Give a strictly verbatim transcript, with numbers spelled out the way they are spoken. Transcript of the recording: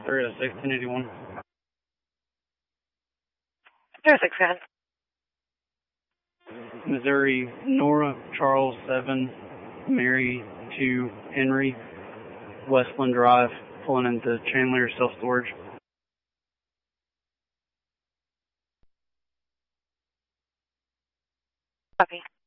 Three oh six, ten eighty-one. Zero six, go ahead. Missouri, Nora, Charles seven, Mary two, Henry, Westland Drive, pulling into Chandler self-storage. Copy.